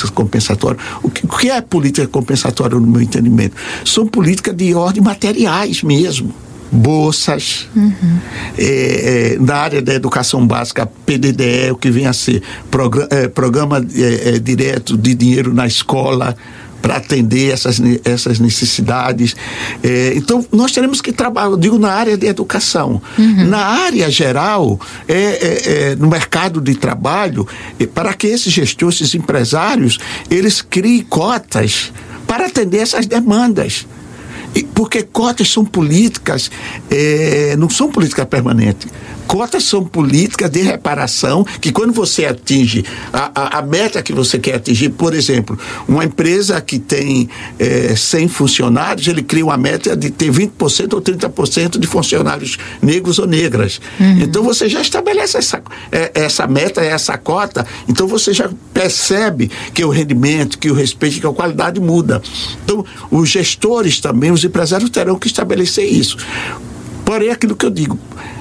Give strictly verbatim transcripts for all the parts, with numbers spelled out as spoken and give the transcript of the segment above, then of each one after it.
políticas compensatórias. O que, o que é política compensatória, no meu entendimento? São políticas de ordem materiais mesmo. Bolsas, uhum. é, é, na área da educação básica, P D D E, o que vem a ser programa, é, programa é, é, direto de dinheiro na escola, para atender essas, essas necessidades. É, então, nós teremos que trabalhar, eu digo, na área de educação. Uhum. Na área geral, é, é, é, no mercado de trabalho, é, para que esses gestores, esses empresários, eles criem cotas para atender essas demandas. E, porque cotas são políticas, é, não são políticas permanentes. Cotas são políticas de reparação que, quando você atinge a, a, a meta que você quer atingir, por exemplo, uma empresa que tem é, cem funcionários, ele cria uma meta de ter vinte por cento ou trinta por cento de funcionários negros ou negras. Uhum. Então você já estabelece essa, essa meta, essa cota, então você já percebe que o rendimento, que o respeito, que a qualidade muda. Então os gestores também, os empresários terão que estabelecer isso. Porém, aquilo que eu digo,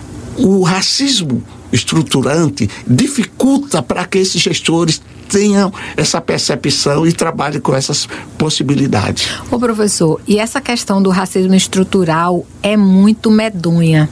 o racismo estruturante dificulta para que esses gestores tenham essa percepção e trabalhem com essas possibilidades. Ô professor, e essa questão do racismo estrutural é muito medonha,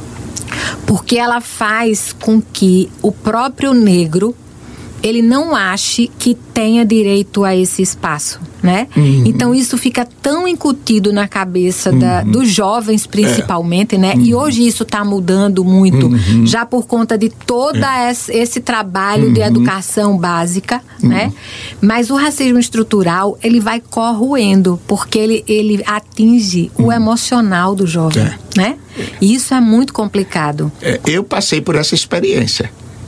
porque ela faz com que o próprio negro ele não ache que tenha direito a esse espaço, né? Uhum. Então isso fica tão incutido na cabeça da, uhum. dos jovens principalmente, é. né? Uhum. E hoje isso está mudando muito, uhum. já por conta de todo é. esse, esse trabalho uhum. de educação básica, uhum. né? Mas o racismo estrutural, ele vai corroendo, porque ele, ele atinge uhum. o emocional do jovem, é. né? E isso é muito complicado. É, eu passei por essa experiência.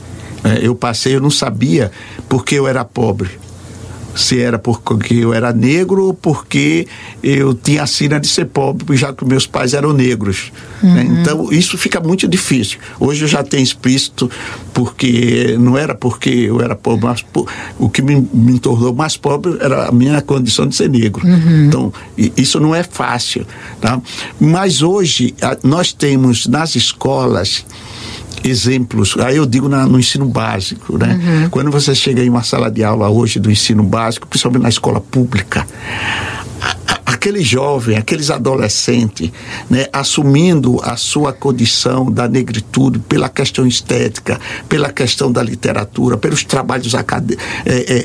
Eu passei, eu não sabia porque eu era pobre. Se era porque eu era negro ou porque eu tinha a sina de ser pobre, já que meus pais eram negros. Uhum. Né? Então, isso fica muito difícil. Hoje eu já tenho explícito, porque não era porque eu era pobre, mas por, o que me, me tornou mais pobre era a minha condição de ser negro. Uhum. Então, isso não é fácil. Tá? Mas hoje, nós temos nas escolas exemplos, aí eu digo na, no ensino básico, né? Uhum. Quando você chega em uma sala de aula hoje do ensino básico, principalmente na escola pública, a, a, aquele jovem, aqueles adolescentes, né, assumindo a sua condição da negritude pela questão estética, pela questão da literatura, pelos trabalhos acad- é, é,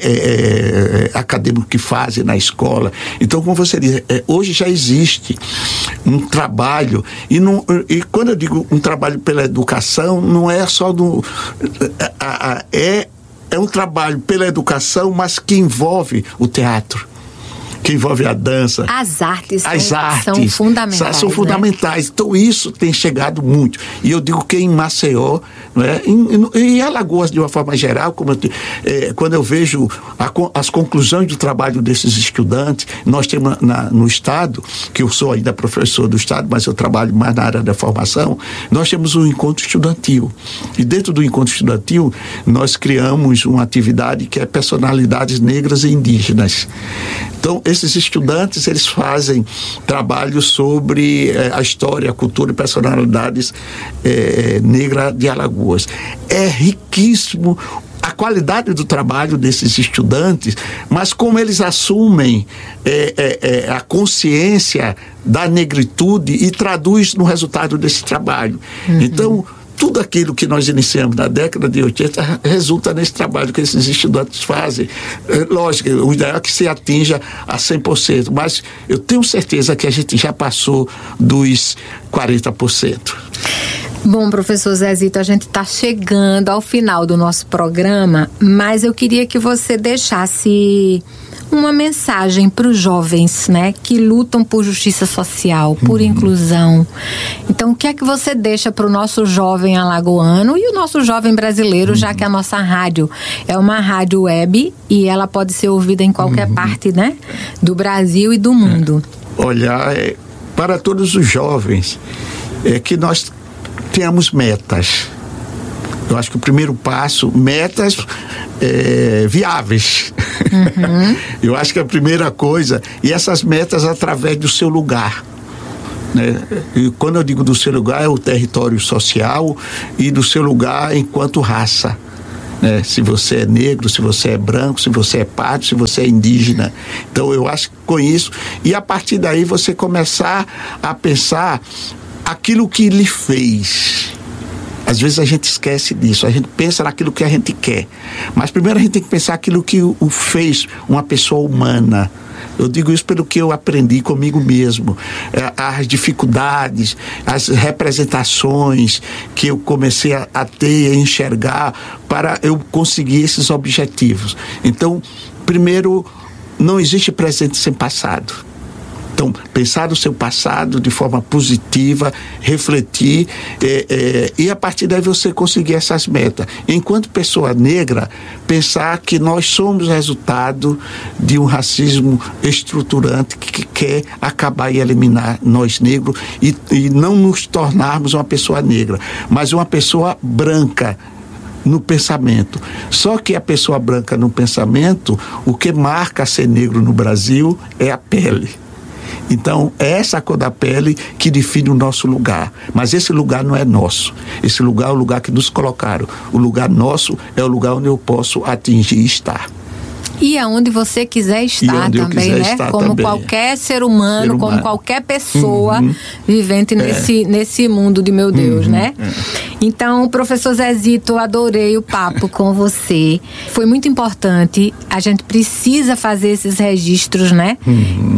é, acadêmicos que fazem na escola. Então, como você diz, é, hoje já existe um trabalho, e, não, e quando eu digo um trabalho pela educação, não é só do... A, a, é, é um trabalho pela educação, mas que envolve o teatro, que envolve a dança. As artes, as são, artes são fundamentais. São fundamentais. Né? Então, isso tem chegado muito. E eu digo que em Maceió, não é? em, em, em Alagoas, de uma forma geral, como eu te, é, quando eu vejo a, as conclusões do trabalho desses estudantes, nós temos na, no Estado, que eu sou ainda professor do Estado, mas eu trabalho mais na área da formação, nós temos um encontro estudantil. E dentro do encontro estudantil, nós criamos uma atividade que é personalidades negras e indígenas. Então, esses estudantes, eles fazem trabalho sobre eh, a história, a cultura e personalidades eh, negras de Alagoas. É riquíssimo a qualidade do trabalho desses estudantes, mas como eles assumem eh, eh, a consciência da negritude e traduz no resultado desse trabalho. Uhum. Então, tudo aquilo que nós iniciamos na década de oitenta resulta nesse trabalho que esses estudantes fazem. É, lógico, o ideal é que se atinja a cem por cento, mas eu tenho certeza que a gente já passou dos quarenta por cento. Bom, professor Zezito, a gente está chegando ao final do nosso programa, mas eu queria que você deixasse uma mensagem para os jovens, né, que lutam por justiça social, por uhum. inclusão. Então, o que é que você deixa para o nosso jovem alagoano e o nosso jovem brasileiro, uhum. já que a nossa rádio é uma rádio web e ela pode ser ouvida em qualquer uhum. parte, né, do Brasil e do mundo? É. Olha, é, para todos os jovens, é que nós tenhamos metas. Eu acho que o primeiro passo, metas é, viáveis. Uhum. Eu acho que a primeira coisa, e essas metas através do seu lugar. Né? E quando eu digo do seu lugar, é o território social e do seu lugar enquanto raça. né? Se você é negro, se você é branco, se você é pardo, se você é indígena. Então eu acho que com isso, e a partir daí você começar a pensar aquilo que lhe fez. Às vezes a gente esquece disso, a gente pensa naquilo que a gente quer, mas primeiro a gente tem que pensar aquilo que o, o fez uma pessoa humana. Eu digo isso pelo que eu aprendi comigo mesmo, as dificuldades, as representações que eu comecei a, a ter, a enxergar para eu conseguir esses objetivos. Então, primeiro, não existe presente sem passado. Então, pensar no seu passado de forma positiva, refletir é, é, e a partir daí você conseguir essas metas. Enquanto pessoa negra, pensar que nós somos resultado de um racismo estruturante que, que quer acabar e eliminar nós negros e, e não nos tornarmos uma pessoa negra, mas uma pessoa branca no pensamento. Só que a pessoa branca no pensamento, o que marca ser negro no Brasil é a pele. Então, é essa cor da pele que define o nosso lugar. Mas esse lugar não é nosso. Esse lugar é o lugar que nos colocaram. O lugar nosso é o lugar onde eu posso atingir e estar. E aonde você quiser estar também, né? Estar como também. qualquer ser humano, ser humano, como qualquer pessoa uhum. vivente nesse, é. nesse mundo de meu Deus, uhum. né? É. Então, professor Zezito, adorei o papo com você. Foi muito importante. A gente precisa fazer esses registros, né? Uhum.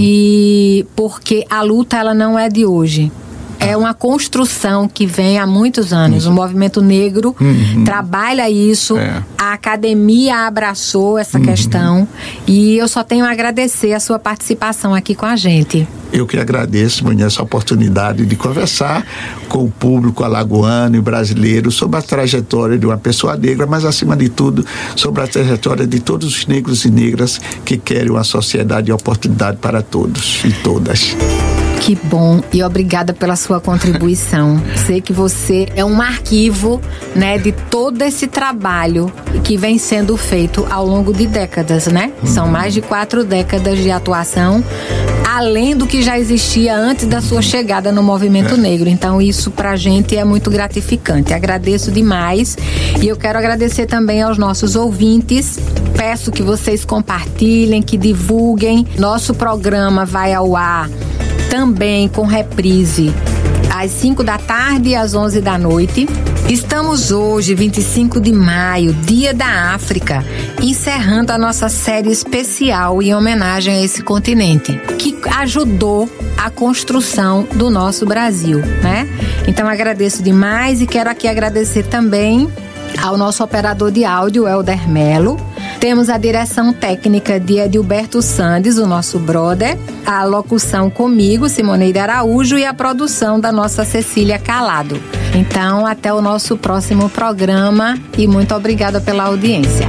E porque a luta, ela não é de hoje. É uma construção que vem há muitos anos. Uhum. O movimento negro uhum. trabalha isso. É. A academia abraçou essa uhum. questão. E eu só tenho a agradecer a sua participação aqui com a gente. Eu que agradeço, Maninha, essa oportunidade de conversar com o público alagoano e brasileiro sobre a trajetória de uma pessoa negra, mas, acima de tudo, sobre a trajetória de todos os negros e negras que querem uma sociedade de oportunidade para todos e todas. Que bom, e obrigada pela sua contribuição. Sei que você é um arquivo, né, de todo esse trabalho que vem sendo feito ao longo de décadas, né? Uhum. São mais de quatro décadas de atuação, além do que já existia antes da sua chegada no movimento é. negro. Então isso pra gente é muito gratificante. Agradeço demais e eu quero agradecer também aos nossos ouvintes. Peço que vocês compartilhem, que divulguem. Nosso programa vai ao ar também com reprise às cinco da tarde e às onze da noite. Estamos hoje, vinte e cinco de maio, Dia da África, encerrando a nossa série especial em homenagem a esse continente, que ajudou a construção do nosso Brasil, né? Então agradeço demais e quero aqui agradecer também ao nosso operador de áudio, Helder Melo. Temos a direção técnica de Edilberto Sandes, o nosso brother, a locução comigo, Simoneide Araújo, e a produção da nossa Cecília Calado. Então, até o nosso próximo programa e muito obrigada pela audiência.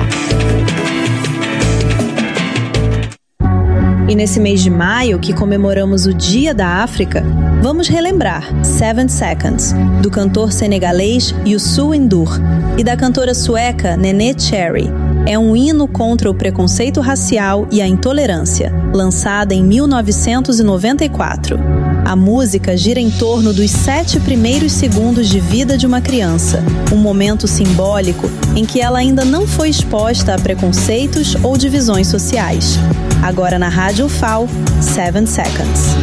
E nesse mês de maio, que comemoramos o Dia da África, vamos relembrar Seven Seconds, do cantor senegalês Youssou N'Dour e da cantora sueca Neneh Cherry. É um hino contra o preconceito racial e a intolerância, lançada em mil novecentos e noventa e quatro. A música gira em torno dos sete primeiros segundos de vida de uma criança, um momento simbólico em que ela ainda não foi exposta a preconceitos ou divisões sociais. Agora na Rádio U F A O, Seven Seconds.